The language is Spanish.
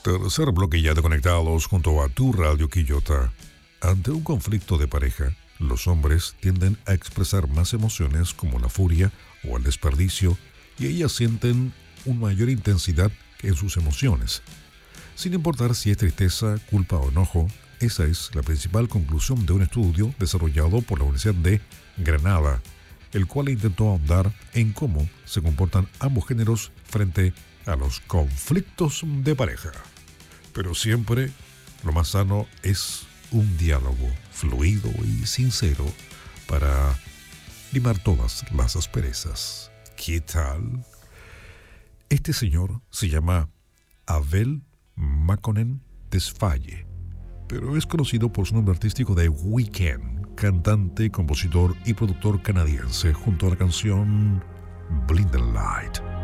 Tercer bloque ya de Conectados junto a tu Radio Quillota. Ante un conflicto de pareja, los hombres tienden a expresar más emociones como la furia o el desperdicio, y ellas sienten una mayor intensidad que en sus emociones. Sin importar si es tristeza, culpa o enojo, esa es la principal conclusión de un estudio desarrollado por la Universidad de Granada, el cual intentó ahondar en cómo se comportan ambos géneros frente a los conflictos de pareja. Pero siempre lo más sano es un diálogo fluido y sincero para limar todas las asperezas. ¿Qué tal? Este señor se llama Abel Makonnen Tesfaye, pero es conocido por su nombre artístico de Weeknd, cantante, compositor y productor canadiense, junto a la canción Blinding Light.